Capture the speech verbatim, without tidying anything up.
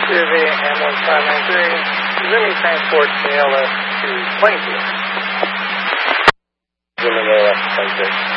Survey M one five nine three. Resuming transport K L S to Plainfield. Resuming A L S to Plainfield.